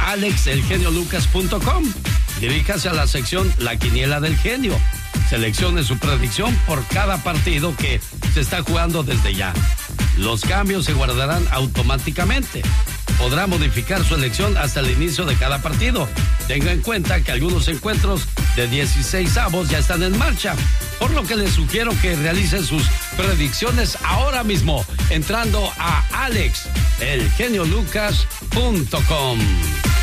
alexelgeniolucas.com. Diríjase a la sección La Quiniela del Genio. Seleccione su predicción por cada partido que se está jugando desde ya. Los cambios se guardarán automáticamente. Podrá modificar su elección hasta el inicio de cada partido. Tenga en cuenta que algunos encuentros de 16avos ya están en marcha, por lo que les sugiero que realicen sus predicciones ahora mismo, entrando a alexelgeniolucas.com.